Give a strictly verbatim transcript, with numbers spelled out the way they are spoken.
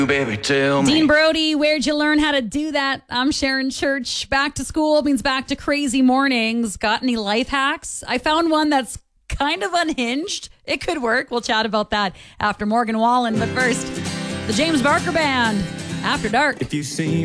Baby, tell me. Dean Brody, where'd you learn how to do that? I'm Sharon Church. Back to school means back to crazy mornings. Got any life hacks? I found one that's kind of unhinged. It could work. We'll chat about that after Morgan Wallen. But first, the James Barker Band, After Dark. If you see